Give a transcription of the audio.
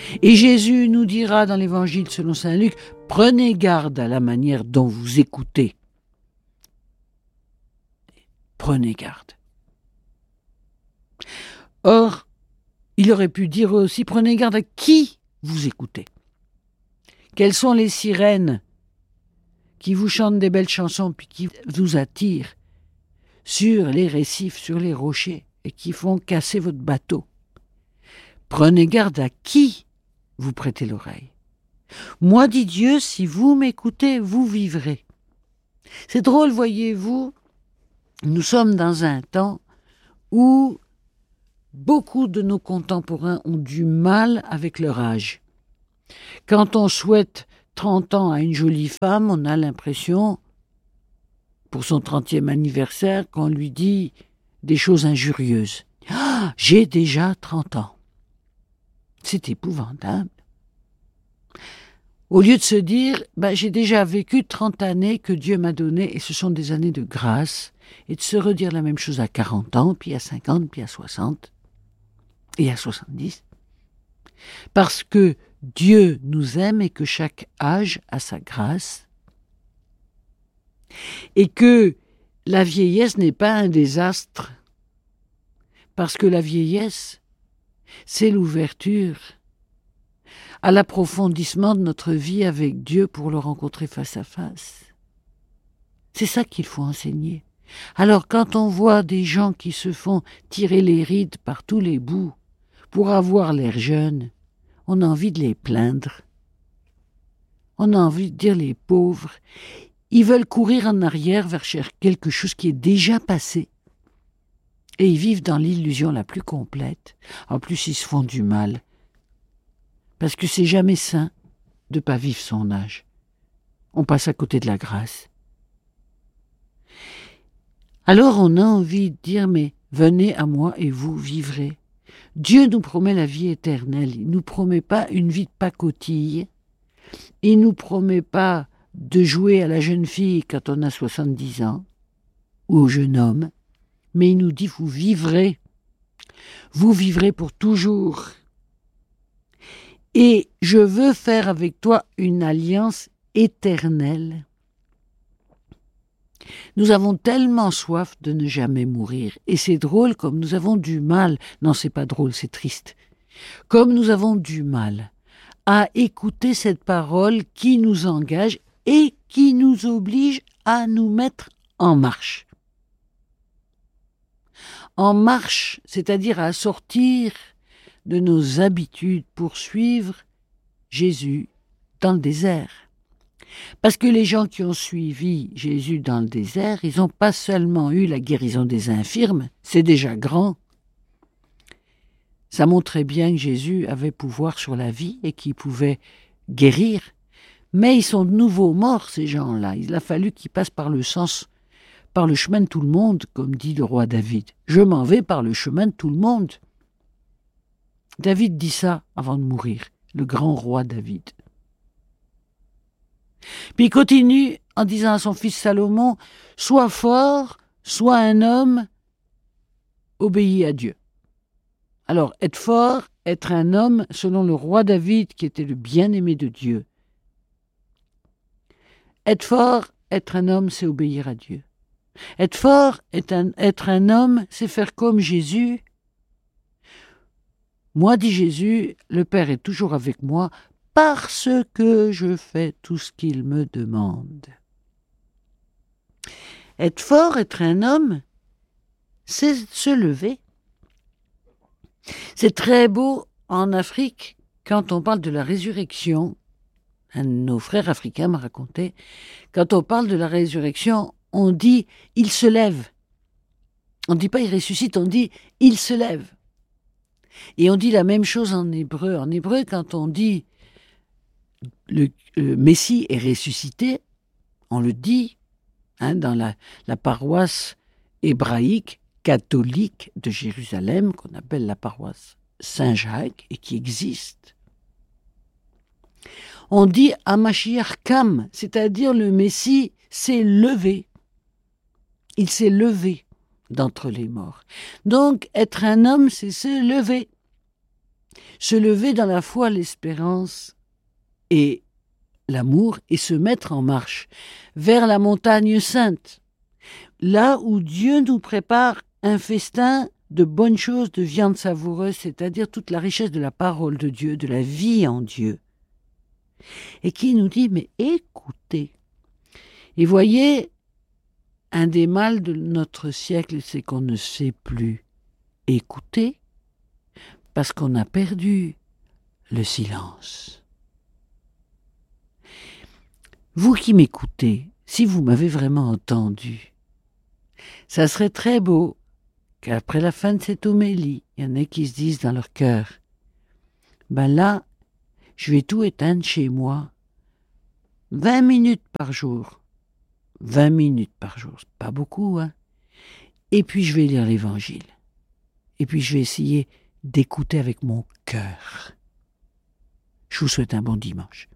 Et Jésus nous dira dans l'Évangile selon saint Luc, prenez garde à la manière dont vous écoutez. Prenez garde. Or, il aurait pu dire aussi, prenez garde à qui vous écoutez. Quelles sont les sirènes qui vous chantent des belles chansons puis qui vous attirent sur les récifs, sur les rochers et qui font casser votre bateau? Prenez garde à qui vous prêtez l'oreille. Moi, dit Dieu, si vous m'écoutez, vous vivrez. C'est drôle, voyez-vous, nous sommes dans un temps où beaucoup de nos contemporains ont du mal avec leur âge. Quand on souhaite 30 ans à une jolie femme, on a l'impression, pour son 30e anniversaire, qu'on lui dit des choses injurieuses. « Ah, j'ai déjà 30 ans !» C'est épouvantable. Au lieu de se dire, j'ai déjà vécu 30 années que Dieu m'a données et ce sont des années de grâce, et de se redire la même chose à 40 ans, puis à 50, puis à 60, et à 70. Parce que Dieu nous aime et que chaque âge a sa grâce, et que la vieillesse n'est pas un désastre, parce que la vieillesse, c'est l'ouverture à l'approfondissement de notre vie avec Dieu pour le rencontrer face à face. C'est ça qu'il faut enseigner. Alors quand on voit des gens qui se font tirer les rides par tous les bouts pour avoir l'air jeune, on a envie de les plaindre. On a envie de dire les pauvres. Ils veulent courir en arrière vers quelque chose qui est déjà passé. Et ils vivent dans l'illusion la plus complète. En plus, ils se font du mal. Parce que c'est jamais sain de ne pas vivre son âge. On passe à côté de la grâce. Alors on a envie de dire, mais venez à moi et vous vivrez. Dieu nous promet la vie éternelle. Il ne nous promet pas une vie de pacotille. Il ne nous promet pas de jouer à la jeune fille quand on a 70 ans, ou au jeune homme. Mais il nous dit, vous vivrez. Vous vivrez pour toujours. Et je veux faire avec toi une alliance éternelle. Nous avons tellement soif de ne jamais mourir. Et c'est drôle comme nous avons du mal. Non, c'est pas drôle, c'est triste. Comme nous avons du mal à écouter cette parole qui nous engage et qui nous oblige à nous mettre en marche. En marche, c'est-à-dire à sortir de nos habitudes pour suivre Jésus dans le désert. Parce que les gens qui ont suivi Jésus dans le désert, ils n'ont pas seulement eu la guérison des infirmes, c'est déjà grand. Ça montrait bien que Jésus avait pouvoir sur la vie et qu'il pouvait guérir. Mais ils sont de nouveau morts, ces gens-là. Il a fallu qu'ils passent par le chemin de tout le monde, comme dit le roi David. Je m'en vais par le chemin de tout le monde. David dit ça avant de mourir, le grand roi David. Puis il continue en disant à son fils Salomon, « Sois fort, sois un homme, obéis à Dieu. » Alors, être fort, être un homme, selon le roi David, qui était le bien-aimé de Dieu. Être fort, être un homme, c'est obéir à Dieu. Être fort, être un homme, c'est faire comme Jésus. Moi, dit Jésus, le Père est toujours avec moi parce que je fais tout ce qu'il me demande. Être fort, être un homme, c'est se lever. C'est très beau en Afrique quand on parle de la résurrection. Un de nos frères africains m'a raconté, quand on parle de la résurrection, on dit « il se lève ». On ne dit pas « il ressuscite », on dit « il se lève ». Et on dit la même chose en hébreu. En hébreu, quand on dit le Messie est ressuscité, on le dit dans la paroisse hébraïque catholique de Jérusalem, qu'on appelle la paroisse Saint-Jacques, et qui existe. On dit Hamashiach Kam, c'est-à-dire le Messie s'est levé. Il s'est levé d'entre les morts. Donc, être un homme, c'est se lever. Se lever dans la foi, l'espérance et l'amour et se mettre en marche vers la montagne sainte, là où Dieu nous prépare un festin de bonnes choses, de viande savoureuse, c'est-à-dire toute la richesse de la parole de Dieu, de la vie en Dieu, et qui nous dit, mais écoutez. Et voyez, un des mâles de notre siècle, c'est qu'on ne sait plus écouter parce qu'on a perdu le silence. Vous qui m'écoutez, si vous m'avez vraiment entendu, ça serait très beau qu'après la fin de cette homélie, il y en a qui se disent dans leur cœur, ben là, je vais tout éteindre chez moi, 20 minutes par jour. 20 minutes par jour, c'est pas beaucoup, hein. Et puis je vais lire l'Évangile. Et puis je vais essayer d'écouter avec mon cœur. Je vous souhaite un bon dimanche.